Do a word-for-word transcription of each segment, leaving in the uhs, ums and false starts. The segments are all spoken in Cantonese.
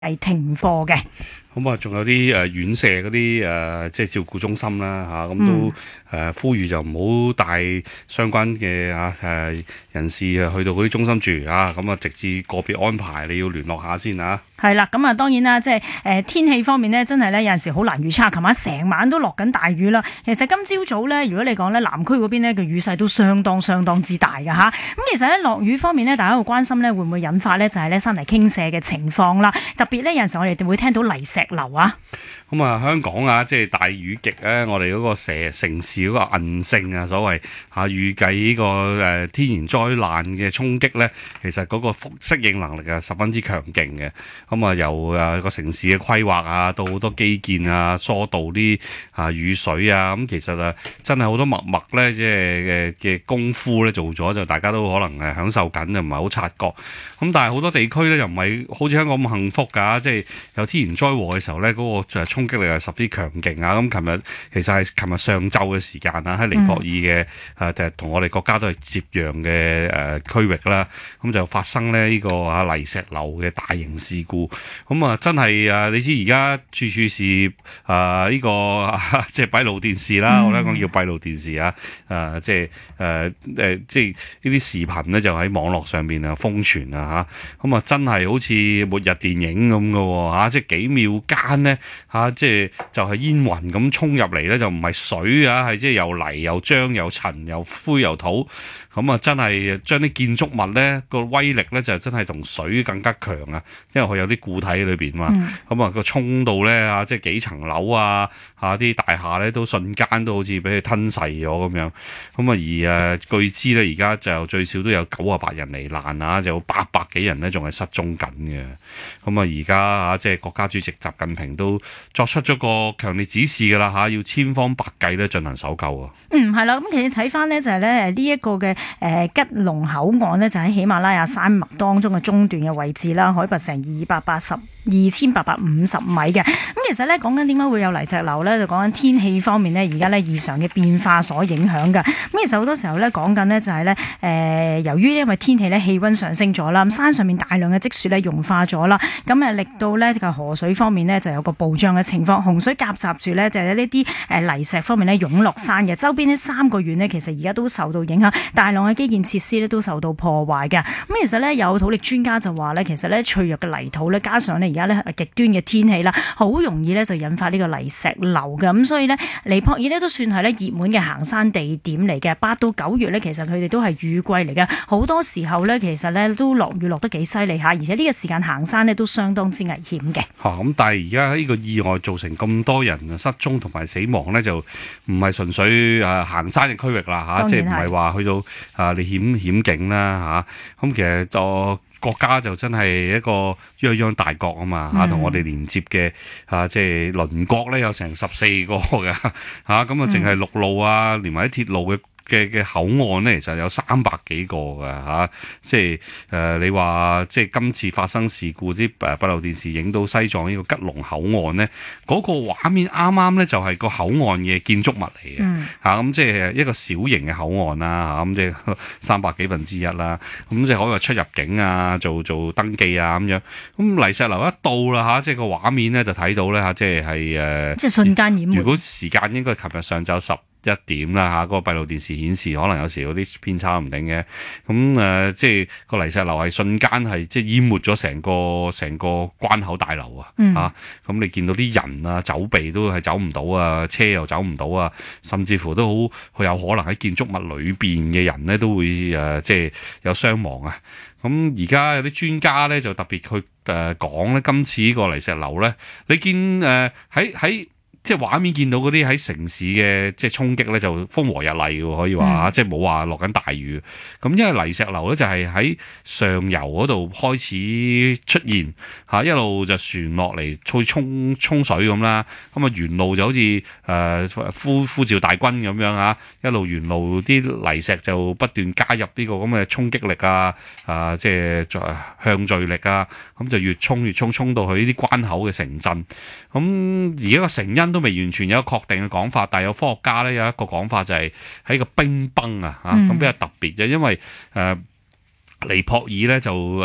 係停課嘅。 咁啊，仲有啲誒院舍嗰啲誒即係照顧中心啦嚇，咁都誒呼籲就唔好帶相關嘅啊誒人士啊去到嗰啲中心住啊，咁啊直至個別安排你要聯絡下先啊。 係啦，咁啊當然啦，即係誒天氣方面呢，真係咧有陣時好難預測。琴晚成晚都落緊大雨啦。其實今朝早咧，如果你講咧南區嗰邊呢，嘅雨勢都相當相當之大㗎吓。咁其實咧落雨方面呢，大家會關心咧會唔會引發咧就係咧山泥傾瀉嘅情況啦。特別咧有陣時我哋會聽到泥石流啊。 咁啊，香港啊，即係大雨極咧，我哋嗰個城城市嗰個韌性啊，所謂嚇預計呢個誒天然災難嘅衝擊咧，其實嗰個適應能力啊十分之強勁嘅。咁啊，由誒個城市嘅規劃啊，到好多基建啊、疏導啲啊雨水啊，咁其實啊，真係好多默默咧，即係嘅嘅功夫咧做咗，就大家都可能係享受緊，就唔係好察覺。咁但係好多地區咧，又唔係好似香港咁幸福㗎，即係有天然災禍嘅時候咧，嗰個就係衝擊力係十分強勁啊！咁琴日其實係琴日上晝嘅時間啊，喺尼泊爾嘅誒就係同我哋國家都係接壤嘅誒區域啦，咁就發生咧呢個啊泥石流嘅大型事故。咁啊，真係啊，你知而家處處是啊呢個即係閉路電視啦，我咧講叫閉路電視啊，誒即係誒誒即係呢啲視頻咧就喺網絡上邊啊瘋傳啊嚇，咁啊真係好似末日電影咁嘅喎嚇，即係幾秒間咧嚇，即係就係煙雲咁衝入嚟咧，就唔係水啊，係即係又泥又漿又塵又灰又土，咁啊真係將啲建築物咧個威力咧就真係同水更加強啊，因為佢有啲固體喺裏邊嘛，咁啊個衝到咧啊即係幾層樓啊嚇啲大廈咧都瞬間都好似俾佢吞噬咗咁樣，咁啊而誒據知咧而家就最少都有九啊八人罹難啊，就有八百幾人咧仲係失蹤緊嘅，咁啊而家啊即係國家主席習近平都作出咗個強烈指示㗎啦嚇，要千方百計咧進行搜救啊。 嗯，係啦，咁其實睇翻呢，就係咧呢一個嘅誒吉隆口岸呢，就喺喜馬拉雅山脈當中嘅中段嘅位置啦，海拔成二百八十二千八百五十米嘅。咁其實咧講緊點解會有泥石流咧，就講緊天氣方面呢，而家咧異常嘅變化所影響嘅。咁其實好多時候咧講緊呢，就係咧誒，由於因為天氣咧氣溫上升咗啦，咁山上面大量嘅積雪咧融化咗啦，咁啊力到咧個河水方面呢，就有個暴漲嘅情況，洪水夾雜住咧就係呢啲誒泥石方面咧湧落山嘅。周邊呢三個縣呢，其實而家都受到影響，大量嘅基建設施咧都受到破壞嘅。咁其實咧有土力專家就話咧，其實咧脆弱嘅泥土咧，加上咧而家咧極端嘅天氣啦，好容易咧就引發呢個泥石流嘅。咁所以咧尼泊爾咧都算係咧熱門嘅行山地點嚟嘅。八到九月咧，其實佢哋都係雨季嚟嘅，好多時候咧其實咧都落雨落得幾犀利嚇，而且呢個時間行山咧都相當之危險嘅。 嚇咁，但係而家呢個意外造成咁多人失蹤同埋死亡咧，就唔係純粹誒行山嘅區域啦嚇，即係唔係話去到啊你險險境啦嚇。咁其實就國家就真係一個泱泱大國啊嘛嚇，同、嗯、我哋連接嘅啊即係鄰國咧有成十四個嘅嚇，咁啊淨係陸路啊，連埋啲鐵路嘅。嘅嘅口岸咧，其實有三百幾個㗎嚇，即係誒、呃、你話即係今次發生事故啲誒閉路電視影到西藏呢個吉隆口岸咧，嗰、那個畫面啱啱咧就係個口岸嘅建築物嚟嘅嚇，咁、嗯啊、即係一個小型嘅口岸啦嚇，咁即係三百幾分之一啦，咁即係可以話出入境啊，做做登記啊咁樣，咁泥石流一到啦嚇，即係個畫面咧就睇到咧嚇，即係係誒，即係瞬間淹沒。 如果時間應該係琴日上晝十一點啦嚇，嗰、那個閉路電視顯示可能有時有啲偏差唔定嘅，咁誒、呃、即係個泥石流係瞬間係即係淹沒咗成個成個關口大樓啊嚇，咁、嗯啊、你見到啲人啊走避都係走唔到啊，車又走唔到啊，甚至乎都好佢有可能喺建築物裏邊嘅人咧都會誒、呃、即係有傷亡啊。咁而家有啲專家咧就特別去誒講咧，今次呢個泥石流咧，你見誒喺喺。呃即係畫面見到嗰啲喺城市嘅即係衝擊咧，就風和日麗嘅可以話嚇，嗯、即係冇話落緊大雨。咁因為泥石流咧就係喺上游嗰度開始出現嚇，一路就船落嚟去沖沖水咁啦。咁啊沿路就好似誒、呃、呼呼召大軍咁樣嚇，一路沿路啲泥石就不斷加入呢個咁嘅衝擊力啊，啊即係向聚力啊，咁就越衝越衝，衝到去呢啲關口嘅城鎮。咁而家個成因都未完全有一個確定嘅講法，但係有科學家咧有一個講法就係喺個冰崩啊嚇，咁比較特別嘅，因為誒、呃、尼泊爾咧就誒依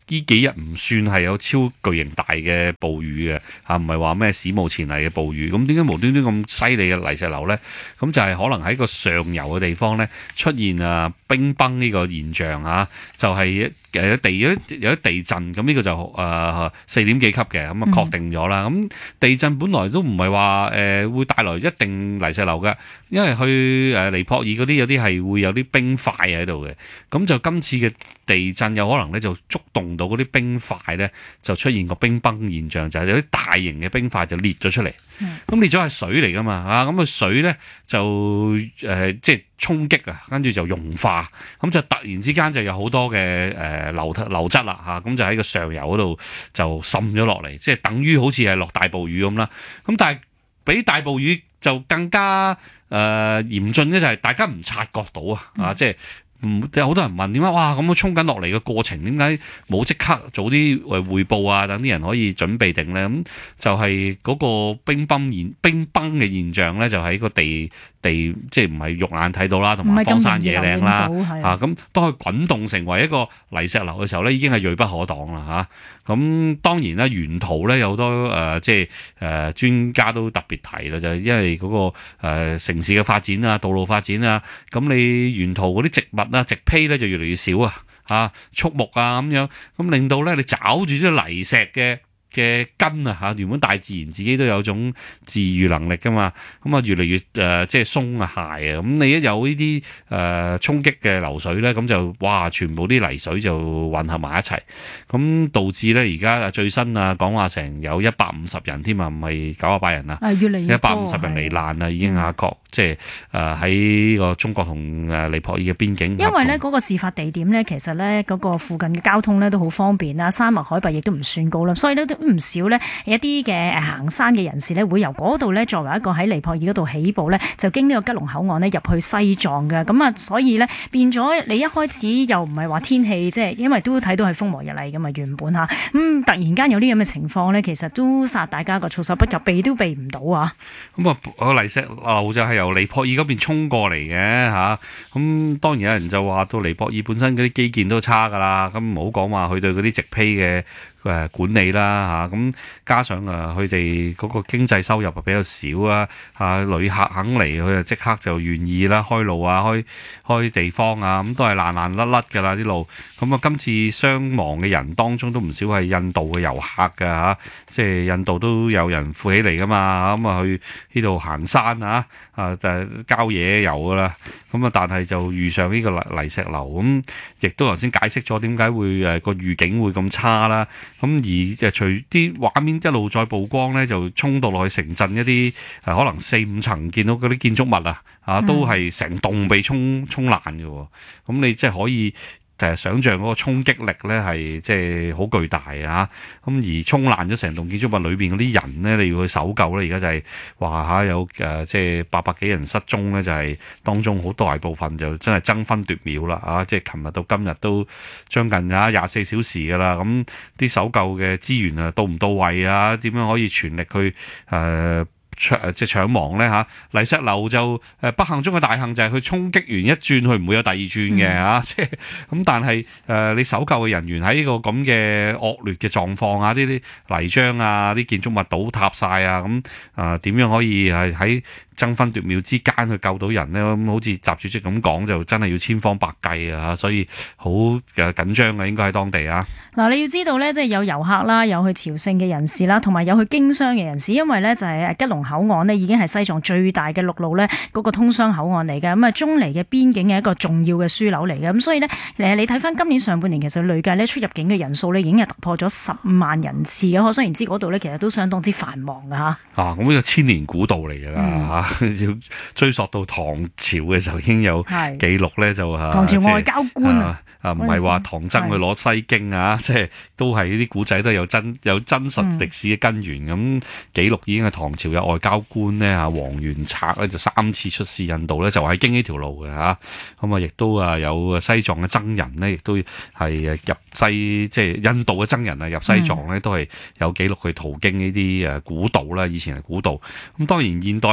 呢幾日唔算係有超巨型大嘅暴雨嘅嚇，唔係話咩史無前例嘅暴雨。咁點解無端端咁犀利嘅泥石流咧？咁就係可能喺個上游嘅地方咧出現啊冰崩呢個現象嚇，就係、是、誒地有有啲地震，咁呢個就誒四點幾級嘅，咁啊確定咗啦。咁、嗯、地震本來都唔係話誒會帶來一定泥石流嘅，因為去誒尼泊爾嗰啲有啲係會有啲冰塊喺度嘅，咁就今次嘅地震有可能咧就觸動到嗰啲冰塊咧，就出現個冰崩現象，就係、是、有啲大型嘅冰塊就裂咗出嚟。咁、嗯、裂咗係水嚟噶嘛啊，咁、那、啊、個、水咧就誒、呃、即係衝擊啊，跟住就融化，咁就突然之間就有好多嘅誒流流質啦嚇，咁就喺個上游嗰度就滲咗落嚟，即係等於好似係落大暴雨咁啦。咁但係比大暴雨就更加誒、呃、嚴峻咧，就係大家唔察覺到啊，啊、嗯、即係。唔，有好多人問點解哇咁樣衝緊落嚟嘅過程，點解冇即刻早啲誒彙報啊？等啲人可以準備定咧，咁就係嗰個冰崩現冰崩嘅現象咧，就喺個地地即係唔係肉眼睇到啦，同埋荒山野嶺啦嚇。咁當佢滾動成為一個泥石流嘅時候咧，已經係銳不可擋啦嚇。咁當然啦，沿途咧有好多誒即係誒專家都特別提啦，就係因為嗰個誒城市嘅發展啊、道路發展啊，咁你沿途嗰啲植物啦，植被咧就越嚟越少啊，嚇畜牧啊咁樣，咁令到咧你找住啲泥石嘅嘅根啊嚇，原本大自然自己都有種治癒能力噶嘛，咁啊越嚟越誒、呃、即係鬆啊懈啊，咁你一有呢啲誒衝擊嘅流水咧，咁就哇全部啲泥水就混合埋一齊，咁導致咧而家最新啊講話成有一百五十人添啊，唔係九十八人啊， 越嚟越一百五十人罹難啊，已經啊確即係誒喺個中國同誒尼泊爾嘅邊境。 因為咧嗰個事發地點咧，其實咧嗰個附近嘅交通咧都好方便啦，山脈海拔亦都唔算高啦，所以咧都唔少咧一啲嘅行山嘅人士咧會由嗰度咧作為一個喺尼泊爾嗰度起步咧，就經呢個吉隆口岸咧入去西藏嘅。咁啊，所以咧變咗你一開始又唔係話天氣即係，因為都睇到係風和日麗㗎嘛原本嚇，咁、嗯、突然間有啲咁嘅情況咧，其實都殺大家個措手不及，避都避唔到啊！咁啊， 個泥石流就係由尼泊爾嗰邊衝過嚟嘅嚇，咁當然有人就話到尼泊爾本身嗰啲基建都差㗎啦，咁唔好講話佢對嗰啲植被嘅誒管理啦嚇，咁加上啊佢哋嗰個經濟收入啊比較少啊，啊旅客肯嚟佢就即刻就願意啦，開路啊開開地方啊，咁都係爛爛甩甩㗎啦啲路，咁啊今次傷亡嘅人當中都唔少係印度嘅遊客㗎嚇，即係印度都有人富起嚟㗎嘛，咁啊去呢度行山啊啊就郊野遊㗎啦，咁啊但係就遇上呢個泥泥石流，咁亦都頭先解釋咗點解會誒個預警會咁差啦。咁而就隨啲畫面一路再曝光咧，就衝到落去城鎮一啲誒可能四五層見到嗰啲建築物啊，啊都係成棟被沖沖爛嘅喎。咁你即係可以誒想像嗰個衝擊力咧係即係好巨大啊！咁而沖爛咗成棟建築物裏邊嗰啲人咧，你要去搜救咧，而家就係話嚇有誒即係八百幾人失蹤咧，就係、是、當中好大部分就真係爭分奪秒啦啊！即係琴日到今日都將近啊廿四小時㗎啦，咁啲搜救嘅資源啊到唔到位啊？點樣可以全力去誒？呃搶即係搶亡咧嚇，泥石流就誒不幸中嘅大幸就係佢衝擊完一轉，佢唔會有第二轉嘅嚇，即係咁。但係誒、呃、你搜救嘅人員喺呢個咁嘅惡劣嘅狀況啊，呢啲泥漿啊，啲建築物倒塌晒啊，咁啊點樣可以係喺爭分奪秒之間去救到人咧？咁好似習主席咁講，就真係要千方百計啊！所以好誒緊張嘅，應該喺當地啊。 嗱，你要知道咧，即係有遊客啦，有去朝聖嘅人士啦，同埋有去經商嘅人士，因為咧就係吉隆口岸咧已經係西藏最大嘅陸路咧嗰個通商口岸嚟嘅，咁啊中尼嘅邊境嘅一個重要嘅樞紐嚟嘅，咁所以咧誒你睇翻今年上半年其實累計咧出入境嘅人數咧已經係突破咗十萬人次嘅，可想而知嗰度咧其實都相當之繁忙㗎嚇。啊， 咁呢個千年古道嚟㗎啦嚇，要追溯到唐朝嘅時候已經有記錄咧，就嚇唐朝外交官啊。 啊，唔係話唐僧去攞西經啊，即係都係呢啲古仔都有真有真實歷史嘅根源咁、嗯、記錄已經係唐朝有外交官咧嚇，王元策咧就三次出使印度咧，就喺經呢條路嘅嚇，咁啊亦都啊有西藏嘅僧人咧，亦都係入西即係印度嘅僧人啊入西藏咧，都係有記錄去途經呢啲誒古道啦，以前係古道，咁當然現代化咗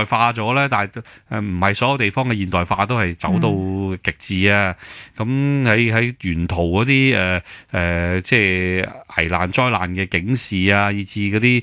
咗咧，但係誒唔係所有地方嘅現代化都係走到極致啊。咁喺喺沿途嗰啲誒誒，即係危難災難嘅警示啊，以至嗰啲